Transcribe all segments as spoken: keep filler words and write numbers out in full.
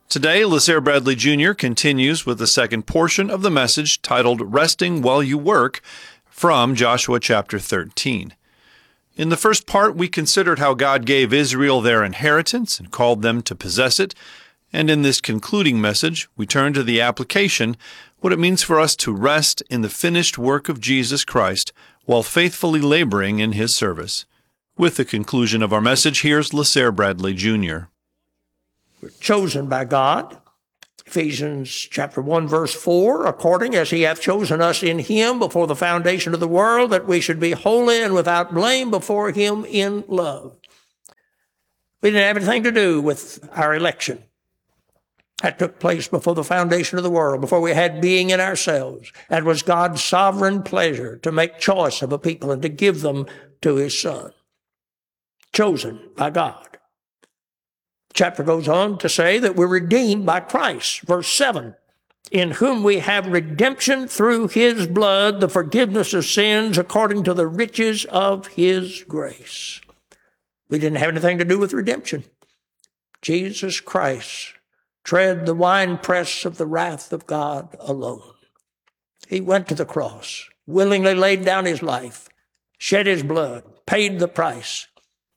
Today, LaSare Bradley Junior continues with the second portion of the message titled Resting While You Work from Joshua chapter thirteen. In the first part, we considered how God gave Israel their inheritance and called them to possess it. And in this concluding message, we turn to the application, what it means for us to rest in the finished work of Jesus Christ while faithfully laboring in His service. With the conclusion of our message, here's LaSare Bradley Junior We're chosen by God. Ephesians chapter one, verse four, according as He hath chosen us in Him before the foundation of the world, that we should be holy and without blame before Him in love. We didn't have anything to do with our election. That took place before the foundation of the world, before we had being in ourselves. That was God's sovereign pleasure to make choice of a people and to give them to His Son. Chosen by God. Chapter goes on to say that we're redeemed by Christ. Verse seven, in whom we have redemption through His blood, the forgiveness of sins according to the riches of His grace. We didn't have anything to do with redemption. Jesus Christ tread the winepress of the wrath of God alone. He went to the cross, willingly laid down His life, shed His blood, paid the price.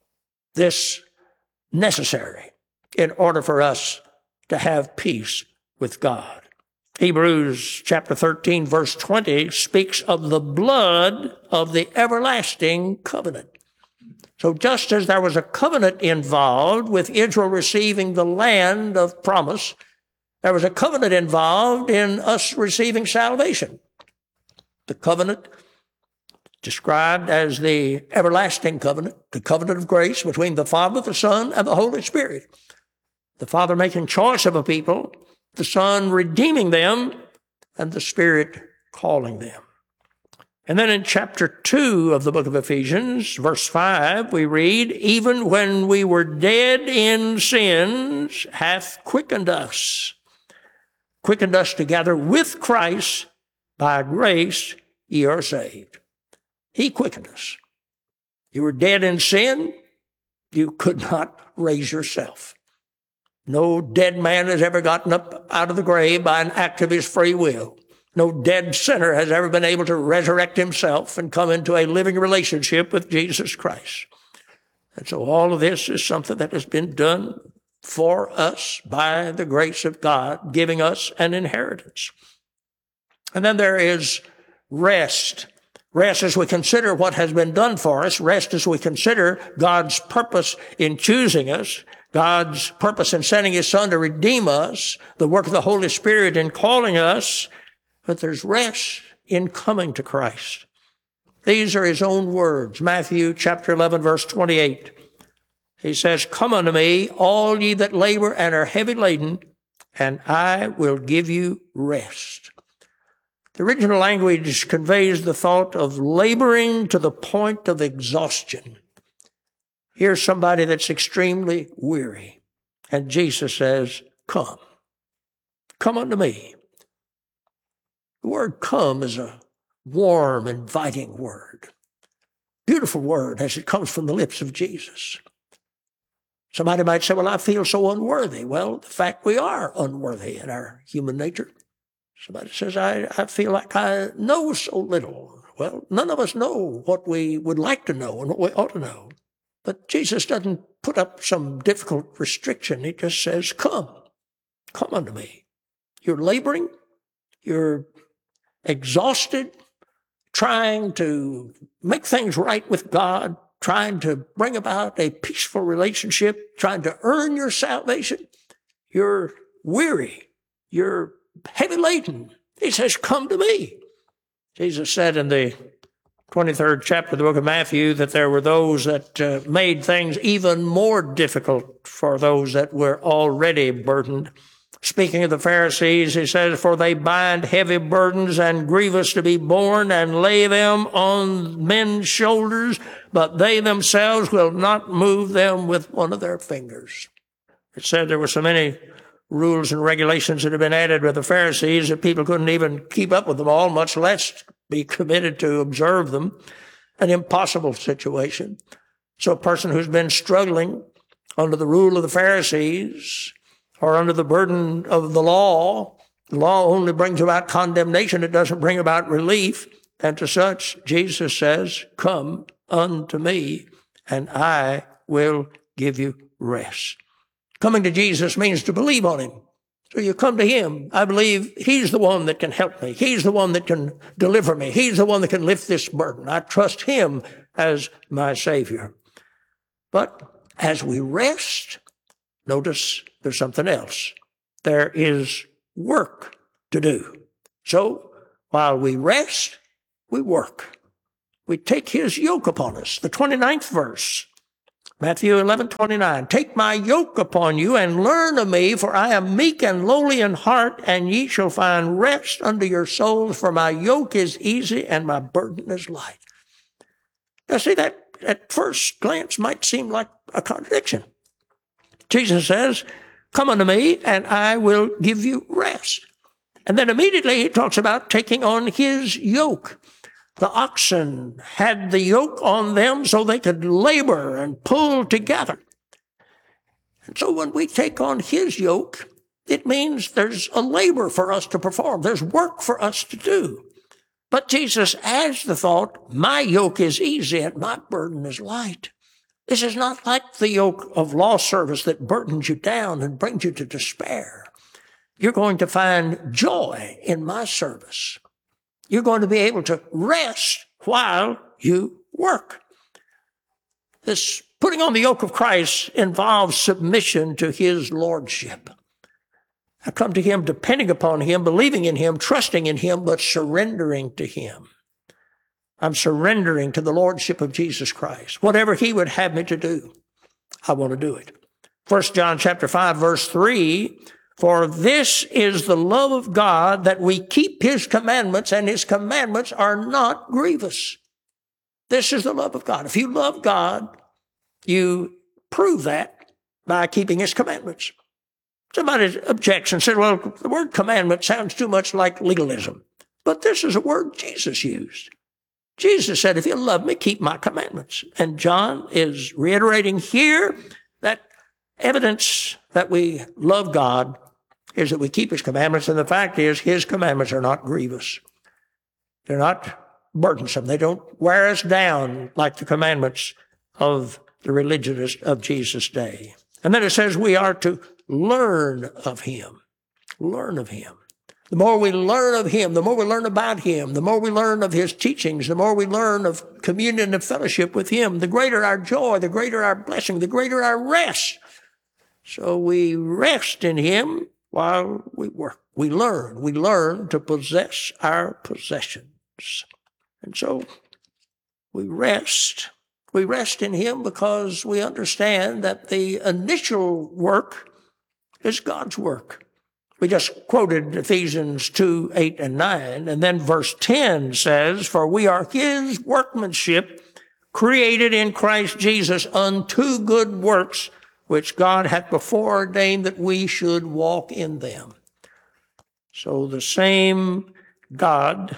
This necessary in order for us to have peace with God. Hebrews chapter thirteen, verse twenty speaks of the blood of the everlasting covenant. So just as there was a covenant involved with Israel receiving the land of promise, there was a covenant involved in us receiving salvation. The covenant described as the everlasting covenant, the covenant of grace between the Father, the Son, and the Holy Spirit. The Father making choice of a people, the Son redeeming them, and the Spirit calling them. And then in chapter two of the book of Ephesians, verse five, we read, even when we were dead in sins, hath quickened us, quickened us together with Christ, by grace ye are saved. He quickened us. You were dead in sin, you could not raise yourself. No dead man has ever gotten up out of the grave by an act of his free will. No dead sinner has ever been able to resurrect himself and come into a living relationship with Jesus Christ. And so all of this is something that has been done for us by the grace of God, giving us an inheritance. And then there is rest. Rest as we consider what has been done for us. Rest as we consider God's purpose in choosing us. God's purpose in sending His Son to redeem us. The work of the Holy Spirit in calling us. But there's rest in coming to Christ. These are His own words. Matthew chapter eleven, verse twenty-eight. He says, come unto me, all ye that labor and are heavy laden, and I will give you rest. The original language conveys the thought of laboring to the point of exhaustion. Here's somebody that's extremely weary. And Jesus says, come. Come unto me. The word come is a warm, inviting word. Beautiful word as it comes from the lips of Jesus. Somebody might say, well, I feel so unworthy. Well, the fact we are unworthy in our human nature. Somebody says, I, I feel like I know so little. Well, none of us know what we would like to know and what we ought to know. But Jesus doesn't put up some difficult restriction. He just says, come. Come unto me. You're laboring. You're exhausted, trying to make things right with God, trying to bring about a peaceful relationship, trying to earn your salvation. You're weary. You're heavy laden. He says, come to me. Jesus said in the twenty-third chapter of the book of Matthew that there were those that uh, made things even more difficult for those that were already burdened. Speaking of the Pharisees, he says, for they bind heavy burdens and grievous to be borne and lay them on men's shoulders, but they themselves will not move them with one of their fingers. It said there were so many rules and regulations that had been added with the Pharisees that people couldn't even keep up with them all, much less be committed to observe them. An impossible situation. So a person who's been struggling under the rule of the Pharisees, or under the burden of the law. The law only brings about condemnation. It doesn't bring about relief. And to such, Jesus says, come unto me, and I will give you rest. Coming to Jesus means to believe on him. So you come to him. I believe he's the one that can help me. He's the one that can deliver me. He's the one that can lift this burden. I trust him as my Savior. But as we rest, notice there's something else. There is work to do. So while we rest, we work. We take his yoke upon us. The twenty-ninth verse, Matthew eleven twenty-nine. Take my yoke upon you and learn of me, for I am meek and lowly in heart, and ye shall find rest unto your souls, for my yoke is easy and my burden is light. Now see, that at first glance might seem like a contradiction. Jesus says, come unto me and I will give you rest. And then immediately he talks about taking on his yoke. The oxen had the yoke on them so they could labor and pull together. And so when we take on his yoke, it means there's a labor for us to perform. There's work for us to do. But Jesus adds the thought, my yoke is easy and my burden is light. This is not like the yoke of law service that burdens you down and brings you to despair. You're going to find joy in my service. You're going to be able to rest while you work. This putting on the yoke of Christ involves submission to his lordship. I come to him depending upon him, believing in him, trusting in him, but surrendering to him. I'm surrendering to the lordship of Jesus Christ. Whatever he would have me to do, I want to do it. First John chapter five, verse three, for this is the love of God, that we keep his commandments, and his commandments are not grievous. This is the love of God. If you love God, you prove that by keeping his commandments. Somebody objects and said, well, the word commandment sounds too much like legalism. But this is a word Jesus used. Jesus said, if you love me, keep my commandments. And John is reiterating here that evidence that we love God is that we keep his commandments. And the fact is, his commandments are not grievous. They're not burdensome. They don't wear us down like the commandments of the religionists of Jesus' day. And then it says we are to learn of him. Learn of him. The more we learn of him, the more we learn about him, the more we learn of his teachings, the more we learn of communion and fellowship with him, the greater our joy, the greater our blessing, the greater our rest. So we rest in him while we work. We learn. We learn to possess our possessions. And so we rest. We rest in him because we understand that the initial work is God's work. We just quoted Ephesians two, eight, and nine, and then verse ten says, for we are his workmanship, created in Christ Jesus unto good works, which God hath before ordained that we should walk in them. So the same God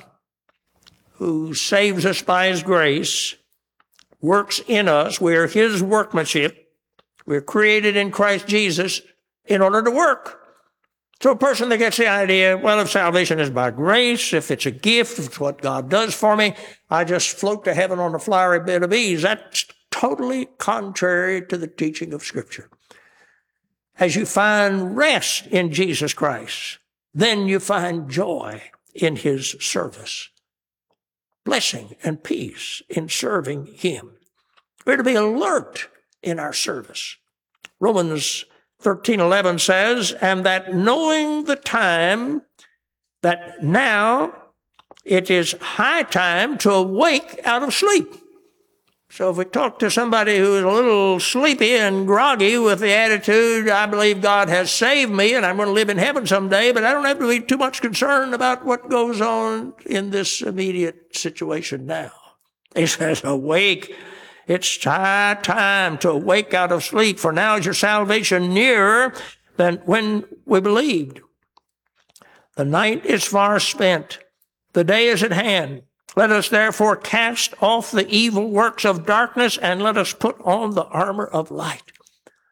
who saves us by his grace works in us. We are his workmanship. We're created in Christ Jesus in order to work. So a person that gets the idea, well, if salvation is by grace, if it's a gift, if it's what God does for me, I just float to heaven on a flowery bed of ease. That's totally contrary to the teaching of Scripture. As you find rest in Jesus Christ, then you find joy in his service, blessing and peace in serving him. We're to be alert in our service. Romans thirteen eleven says, and that knowing the time, that now it is high time to awake out of sleep. So if we talk to somebody who is a little sleepy and groggy with the attitude, I believe God has saved me and I'm going to live in heaven someday, but I don't have to be too much concerned about what goes on in this immediate situation now. He says, awake. It's high time to awake out of sleep, for now is your salvation nearer than when we believed. The night is far spent. The day is at hand. Let us therefore cast off the evil works of darkness, and let us put on the armor of light.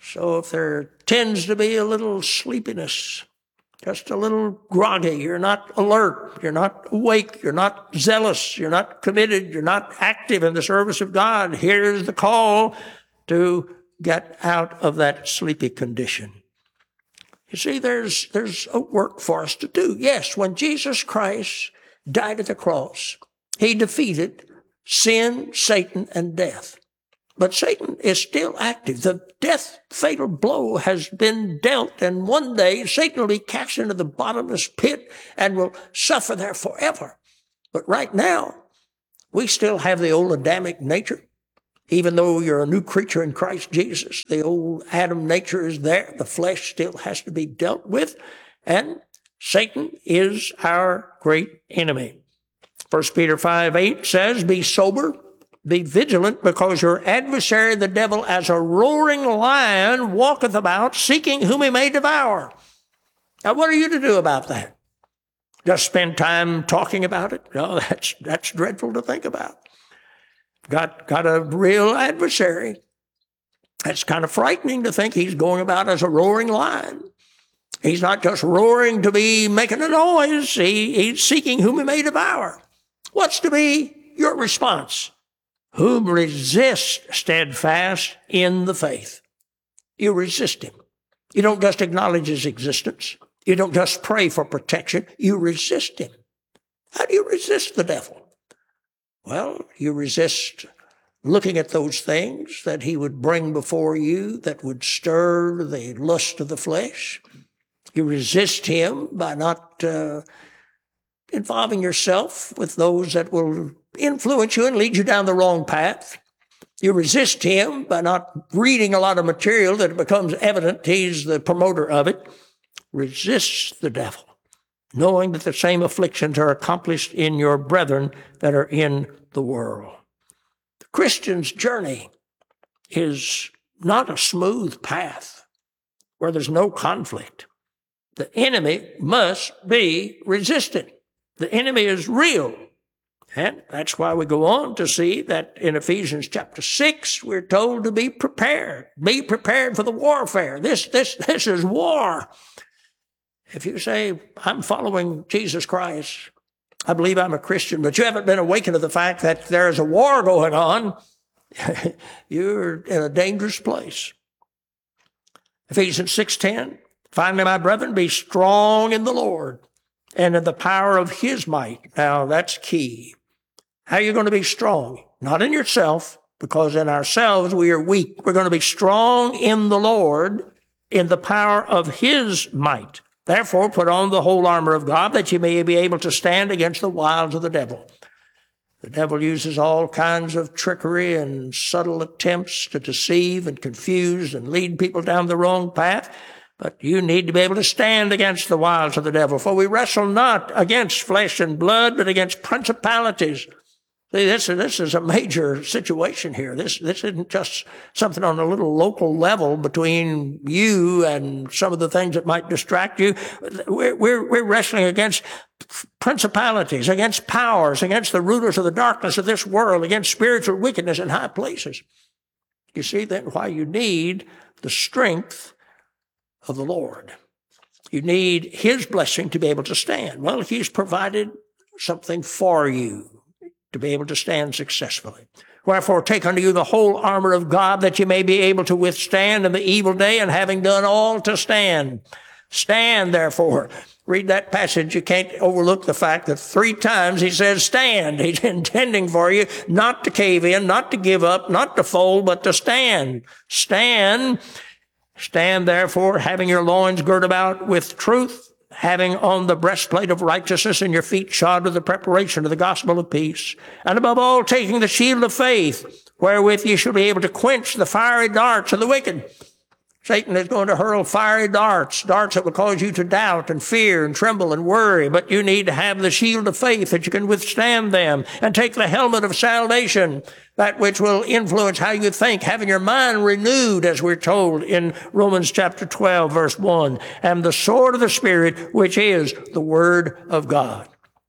So if there tends to be a little sleepiness, just a little groggy, you're not alert, you're not awake, you're not zealous, you're not committed, you're not active in the service of God, here's the call to get out of that sleepy condition. You see, there's, there's a work for us to do. Yes, when Jesus Christ died at the cross, he defeated sin, Satan, and death. But Satan is still active. The death fatal blow has been dealt, and one day Satan will be cast into the bottomless pit and will suffer there forever. But right now, we still have the old Adamic nature. Even though you're a new creature in Christ Jesus, the old Adam nature is there. The flesh still has to be dealt with, and Satan is our great enemy. First Peter five eight says, be sober, be vigilant, because your adversary, the devil, as a roaring lion, walketh about, seeking whom he may devour. Now, what are you to do about that? Just spend time talking about it? No, that's, that's dreadful to think about. Got, got a real adversary. It's kind of frightening to think he's going about as a roaring lion. He's not just roaring to be making a noise. He, he's seeking whom he may devour. What's to be your response? Whom resist steadfast in the faith. You resist him. You don't just acknowledge his existence. You don't just pray for protection. You resist him. How do you resist the devil? Well, you resist looking at those things that he would bring before you that would stir the lust of the flesh. You resist him by not uh, involving yourself with those that will influence you and lead you down the wrong path. You resist him by not reading a lot of material that it becomes evident he's the promoter of it. Resist the devil, knowing that the same afflictions are accomplished in your brethren that are in the world. The Christian's journey is not a smooth path where there's no conflict. The enemy must be resisted. The enemy is real. And that's why we go on to see that in Ephesians chapter six, we're told to be prepared. Be prepared for the warfare. This, this, this is war. If you say, I'm following Jesus Christ, I believe I'm a Christian, but you haven't been awakened to the fact that there is a war going on, you're in a dangerous place. Ephesians six ten, finally, my brethren, be strong in the Lord and in the power of his might. Now, that's key. How are you going to be strong? Not in yourself, because in ourselves we are weak. We're going to be strong in the Lord, in the power of his might. Therefore, put on the whole armor of God, that you may be able to stand against the wiles of the devil. The devil uses all kinds of trickery and subtle attempts to deceive and confuse and lead people down the wrong path. But you need to be able to stand against the wiles of the devil. For we wrestle not against flesh and blood, but against principalities. See, this, this is a major situation here. This, this isn't just something on a little local level between you and some of the things that might distract you. We're, we're, we're wrestling against principalities, against powers, against the rulers of the darkness of this world, against spiritual wickedness in high places. You see then why you need the strength of the Lord. You need his blessing to be able to stand. Well, he's provided something for you to be able to stand successfully. Wherefore, take unto you the whole armor of God, that you may be able to withstand in the evil day, and having done all to stand. Stand, therefore. Read that passage. You can't overlook the fact that three times he says stand. He's intending for you not to cave in, not to give up, not to fold, but to stand. Stand. Stand, therefore, having your loins girt about with truth, having on the breastplate of righteousness, and your feet shod with the preparation of the gospel of peace, and above all, taking the shield of faith, wherewith ye shall be able to quench the fiery darts of the wicked. Satan is going to hurl fiery darts, darts that will cause you to doubt and fear and tremble and worry, but you need to have the shield of faith that you can withstand them, and take the helmet of salvation, that which will influence how you think, having your mind renewed, as we're told in Romans chapter twelve, verse one, and the sword of the Spirit, which is the Word of God.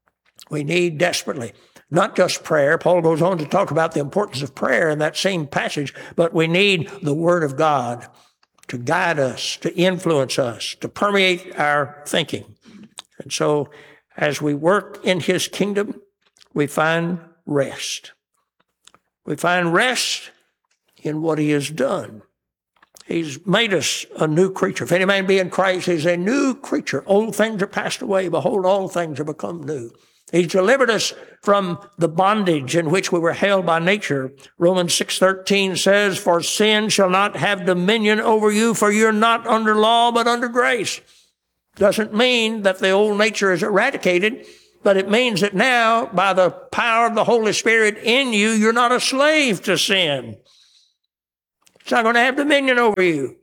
We need desperately not just prayer. Paul goes on to talk about the importance of prayer in that same passage, but we need the Word of God. to guide us, to influence us, to permeate our thinking. And so as we work in his kingdom, we find rest. We find rest in what he has done. He's made us a new creature. If any man be in Christ, he's a new creature. Old things are passed away. Behold, all things are become new. He's delivered us from the bondage in which we were held by nature. Romans six thirteen says, for sin shall not have dominion over you, for you're not under law, but under grace. Doesn't mean that the old nature is eradicated, but it means that now, by the power of the Holy Spirit in you, you're not a slave to sin. It's not going to have dominion over you.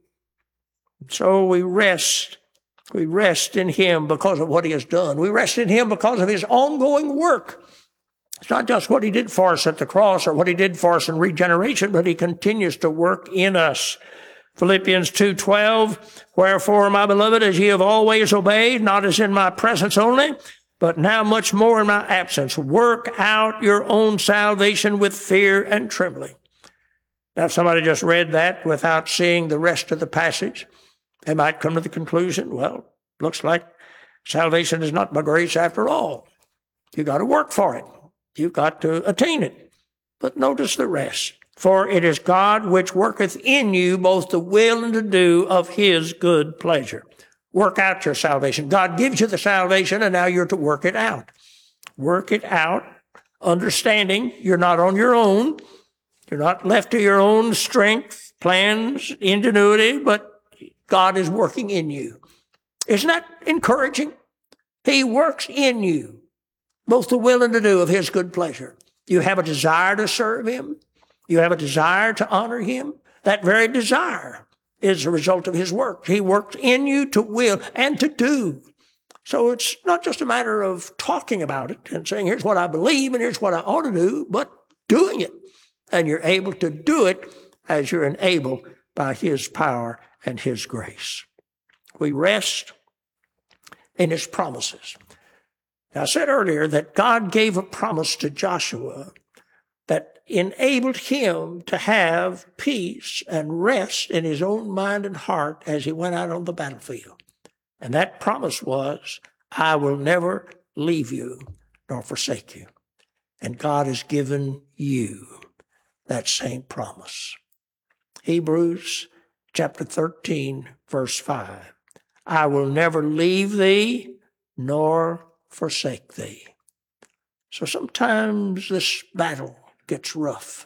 So we rest. We rest in him because of what he has done. We rest in him because of his ongoing work. It's not just what he did for us at the cross or what he did for us in regeneration, but he continues to work in us. Philippians two twelve, wherefore, my beloved, as ye have always obeyed, not as in my presence only, but now much more in my absence, work out your own salvation with fear and trembling. Now, if somebody just read that without seeing the rest of the passage, they might come to the conclusion, well, looks like salvation is not by grace after all. You've got to work for it. You've got to attain it. But notice the rest. For it is God which worketh in you both the will and to do of his good pleasure. Work out your salvation. God gives you the salvation, and now you're to work it out. Work it out, understanding you're not on your own. You're not left to your own strength, plans, ingenuity, but God is working in you. Isn't that encouraging? He works in you, both the will and to do of his good pleasure. You have a desire to serve him. You have a desire to honor him. That very desire is a result of his work. He works in you to will and to do. So it's not just a matter of talking about it and saying, here's what I believe and here's what I ought to do, but doing it. And you're able to do it as you're enabled by his power and his grace. We rest in his promises. Now, I said earlier that God gave a promise to Joshua that enabled him to have peace and rest in his own mind and heart as he went out on the battlefield. And that promise was, I will never leave you nor forsake you. And God has given you that same promise. Hebrews chapter thirteen, verse five. I will never leave thee nor forsake thee. So sometimes this battle gets rough.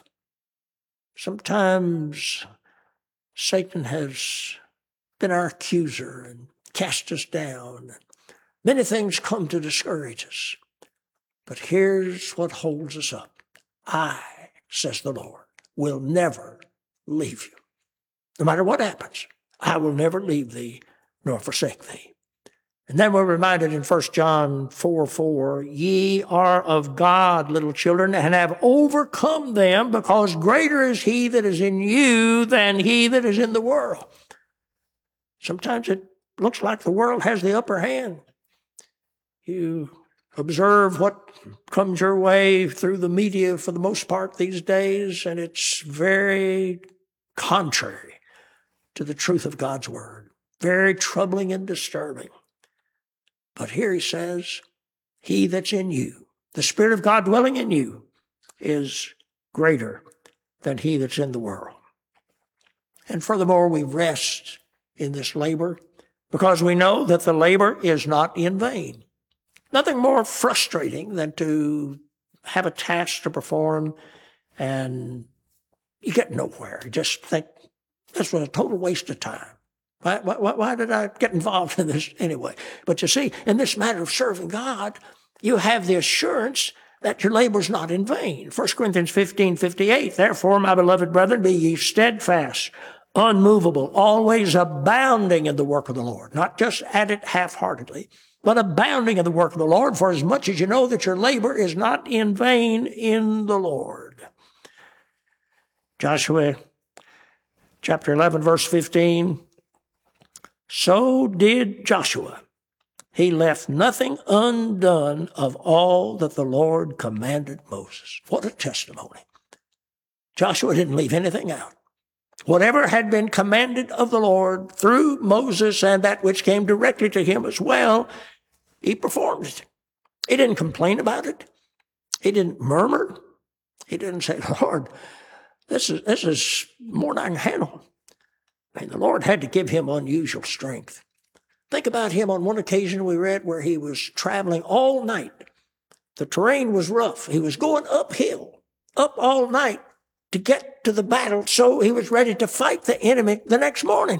Sometimes Satan has been our accuser and cast us down. Many things come to discourage us. But here's what holds us up. I, says the Lord, will never leave you. No matter what happens, I will never leave thee nor forsake thee. And then we're reminded in First John four four, ye are of God, little children, and have overcome them, because greater is he that is in you than he that is in the world. Sometimes it looks like the world has the upper hand. You observe what comes your way through the media for the most part these days, and it's very contrary to the truth of God's word. Very troubling and disturbing. But here he says, he that's in you, the Spirit of God dwelling in you, is greater than he that's in the world. And furthermore, we rest in this labor because we know that the labor is not in vain. Nothing more frustrating than to have a task to perform and you get nowhere. You just think, this was a total waste of time. Why, why, why did I get involved in this anyway? But you see, in this matter of serving God, you have the assurance that your labor is not in vain. First Corinthians fifteen fifty-eight, therefore, my beloved brethren, be ye steadfast, unmovable, always abounding in the work of the Lord, not just at it half-heartedly, but abounding in the work of the Lord, for as much as you know that your labor is not in vain in the Lord. Joshua chapter eleven, verse fifteen, so did Joshua. He left nothing undone of all that the Lord commanded Moses. What a testimony. Joshua didn't leave anything out. Whatever had been commanded of the Lord through Moses and that which came directly to him as well, he performed it. He didn't complain about it. He didn't murmur. He didn't say, Lord, this is, this is more than I can handle. And the Lord had to give him unusual strength. Think about him on one occasion we read where he was traveling all night. The terrain was rough. He was going uphill, up all night to get to the battle, so he was ready to fight the enemy the next morning.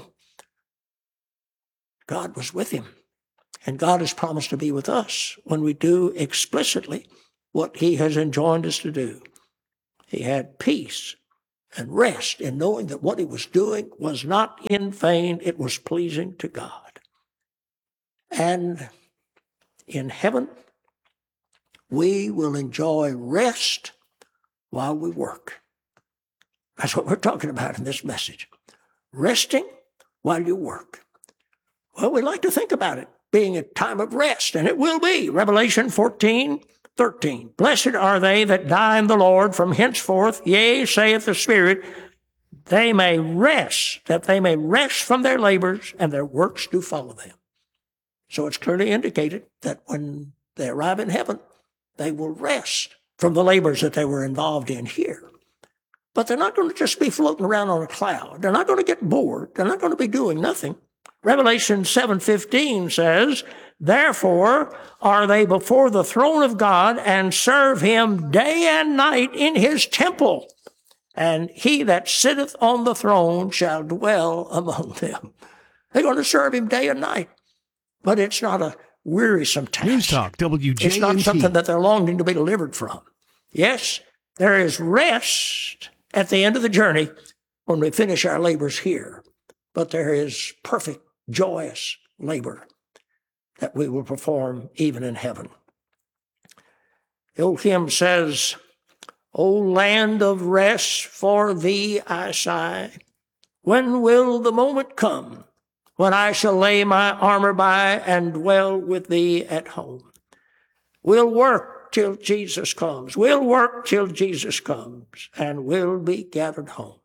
God was with him. And God has promised to be with us when we do explicitly what he has enjoined us to do. He had peace and rest in knowing that what he was doing was not in vain, it was pleasing to God. And in heaven, we will enjoy rest while we work. That's what we're talking about in this message. Resting while you work. Well, we like to think about it being a time of rest, and it will be. Revelation fourteen thirteen. Blessed are they that die in the Lord from henceforth, yea, saith the Spirit, they may rest, that they may rest from their labors, and their works do follow them. So it's clearly indicated that when they arrive in heaven, they will rest from the labors that they were involved in here. But they're not going to just be floating around on a cloud. They're not going to get bored. They're not going to be doing nothing. Revelation seven fifteen says, therefore are they before the throne of God and serve him day and night in his temple. And he that sitteth on the throne shall dwell among them. They're going to serve him day and night. But it's not a wearisome task. News Talk, W J M T. It's not something that they're longing to be delivered from. Yes, there is rest at the end of the journey when we finish our labors here. But there is perfect, joyous labor that we will perform even in heaven. The old hymn says, O land of rest, for thee I sigh. When will the moment come when I shall lay my armor by and dwell with thee at home? We'll work till Jesus comes. We'll work till Jesus comes, and we'll be gathered home.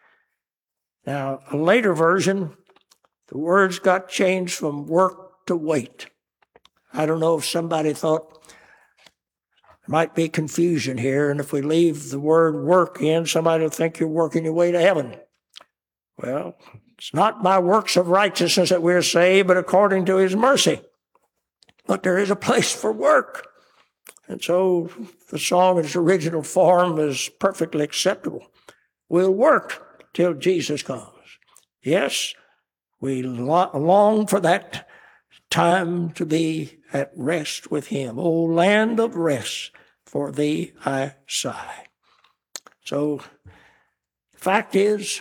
Now, a later version, the words got changed from work to wait. I don't know if somebody thought there might be confusion here, and if we leave the word work in, somebody will think you're working your way to heaven. Well, it's not by works of righteousness that we're saved, but according to his mercy. But there is a place for work. And so the song in its original form is perfectly acceptable. We'll work till Jesus comes. Yes, we long for that time to be at rest with him. O land of rest, for thee I sigh. So the fact is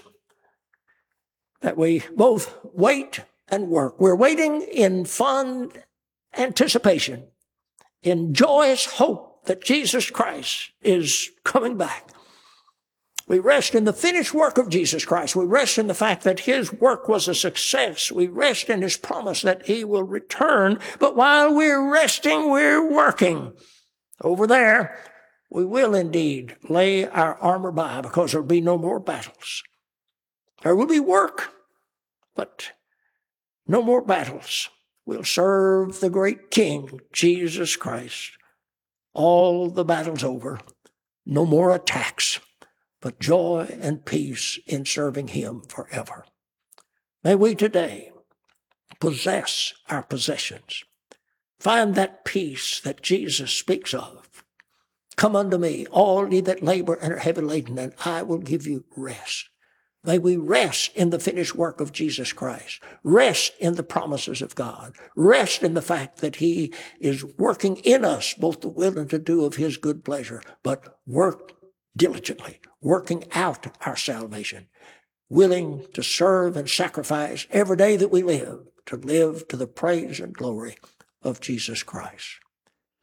that we both wait and work. We're waiting in fond anticipation, in joyous hope that Jesus Christ is coming back. We rest in the finished work of Jesus Christ. We rest in the fact that his work was a success. We rest in his promise that he will return. But while we're resting, we're working. Over there, we will indeed lay our armor by because there will be no more battles. There will be work, but no more battles. We'll serve the great King, Jesus Christ. All the battles over. No more attacks, but joy and peace in serving him forever. May we today possess our possessions. Find that peace that Jesus speaks of. Come unto me, all ye that labor and are heavy laden, and I will give you rest. May we rest in the finished work of Jesus Christ. Rest in the promises of God. Rest in the fact that he is working in us both the will and to do of his good pleasure, but work diligently, working out our salvation, willing to serve and sacrifice every day that we live, to live to the praise and glory of Jesus Christ.